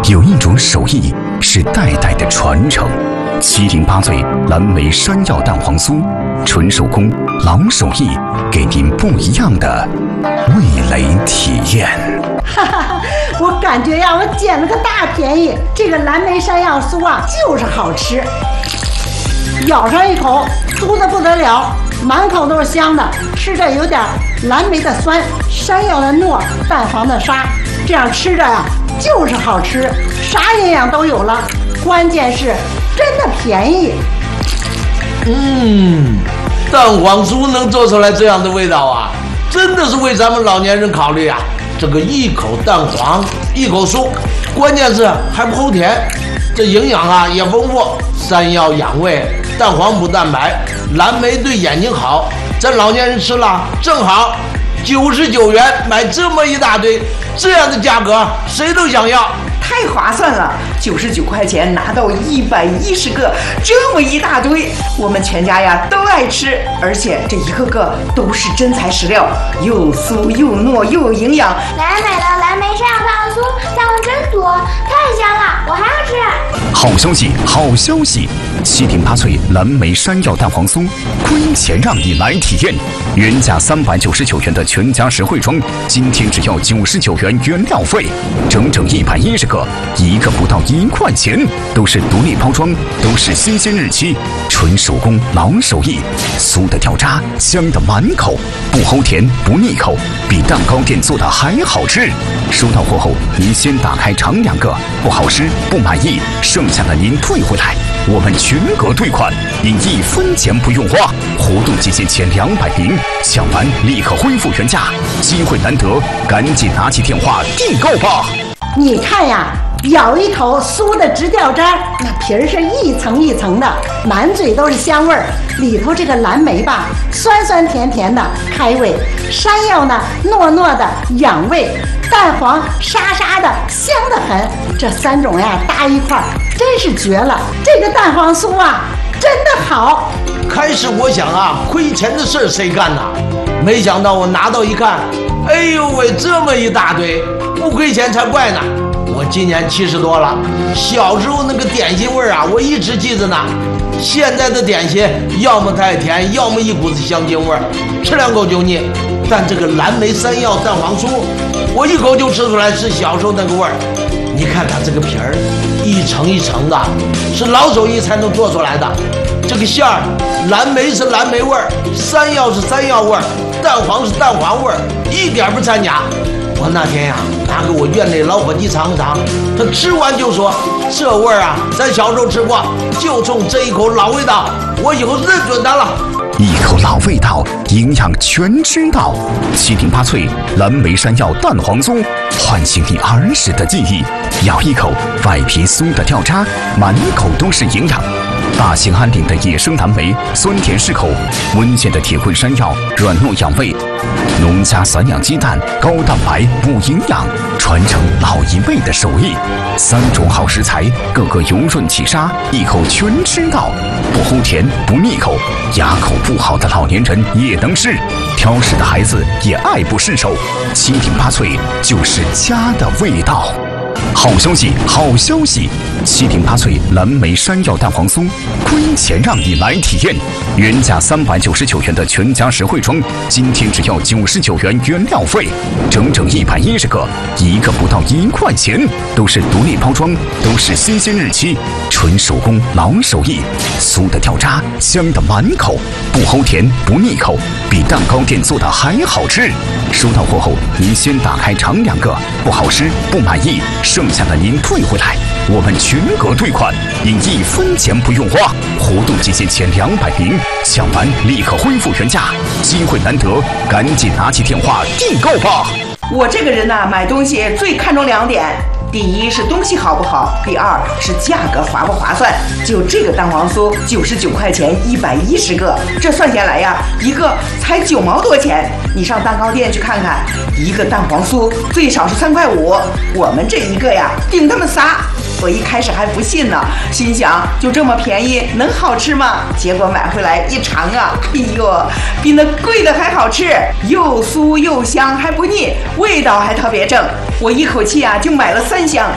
有一种手艺是代代的传承。708岁蓝莓山药蛋黄酥，纯手工老手艺，给您不一样的味蕾体验。 哈哈，我感觉呀，我捡了个大便宜。这个蓝莓山药酥啊，就是好吃，咬上一口，酥的不得了，满口都是香的，吃着有点蓝莓的酸，山药的糯，蛋黄的沙，这样吃着呀，就是好吃，啥营养都有了，关键是真的便宜。 蛋黄酥能做出来这样的味道啊，真的是为咱们老年人考虑啊。这个一口蛋黄，一口酥，关键是还不齁甜，这营养啊也丰富。山药养胃，蛋黄补蛋白，蓝莓对眼睛好，咱老年人吃了正好。99元买这么一大堆，这样的价格谁都想要。 太划算了，99块钱拿到110个，这么一大堆，我们全家呀都爱吃，而且这一个个都是真材实料，又酥又糯又有营养。 奶奶买的蓝莓山药蛋黄酥，蛋黄真多，太香了，我还要吃。 好消息，好消息！708岁蓝莓山药蛋黄酥，亏钱让你来体验。原价399元的全家实惠装，今天只要99元原料费，整整110个，一个不到1块钱，都是独立包装，都是新鲜日期，纯手工老手艺，酥的掉渣，香的满口，不齁甜不腻口，比蛋糕店做的还好吃。收到货后，您先打开尝2个，不好吃不满意，剩下的您退回来，我们全额退款，您1分钱不用花。活动期限前200名，抢完立刻恢复原价，机会难得，赶紧拿起电话订购吧。 你看呀，咬一口酥的直掉渣，那皮儿是一层一层的，满嘴都是香味儿。里头这个蓝莓吧，酸酸甜甜的开胃；山药呢，糯糯的养胃；蛋黄沙沙的香得很。这3种呀搭一块儿，真是绝了！这个蛋黄酥啊，真的好。 开始我想啊，亏钱的事谁干呐？没想到我拿到一看，哎呦喂，这么一大堆，不亏钱才怪呢。我今年70多了，小时候那个点心味儿啊，我一直记着呢。现在的点心要么太甜，要么一股子香精味儿，吃2口就腻。但这个蓝莓山药蛋黄酥，我一口就吃出来是小时候那个味儿。你看它这个皮儿，一层一层的，是老手艺才能做出来的。这个馅儿，蓝莓是蓝莓味儿，山药是山药味儿，蛋黄是蛋黄味儿，一点不掺假。我那天呀，拿给我院内老伙计尝尝，他吃完就说：“这味儿啊，咱小时候吃过，就冲这一口老味道，我以后认准它了。” 一口老味道，营养全知道。708岁蓝莓山药蛋黄酥，唤醒你儿时的记忆。咬一口，外皮酥的掉渣，满口都是营养。大兴安岭的野生蓝莓，酸甜适口；温县的铁棍山药，软糯养胃；农家散养鸡蛋，高蛋白补营养，传承老一辈的手艺。3种好食材，个个油润起沙，一口全吃到，不齁甜不腻口，牙口不好的老年人也能吃，挑食的孩子也爱不释手。708岁就是家的味道。好消息，好消息！708岁蓝莓山药蛋黄酥，亏钱让你来体验。原价399元的全家实惠装，今天只要99元原料费，整整110个，一个不到1块钱，都是独立包装，都是新鲜日期，纯手工老手艺，酥的掉渣，香的满口，不齁甜不腻口，比蛋糕店做的还好吃。收到货后，您先打开尝2个，不好吃不满意，剩下的您退回来，我们全额退款，您1分钱不用花。活动期限前200名，抢完立刻恢复原价，机会难得，赶紧拿起电话订购吧。 我这个人呢，买东西最看重2点。第一是东西好不好，第2是价格划不划算。就这个蛋黄酥99块钱110个，这算下来呀，一个才9毛多钱。你上蛋糕店去看看，一个蛋黄酥最少是3块5，我们这一个呀顶他们仨。我一开始还不信呢，心想就这么便宜能好吃吗？结果买回来一尝啊，哎呦，比那贵的还好吃，又酥又香还不腻，味道还特别正。我一口气啊就买了3箱。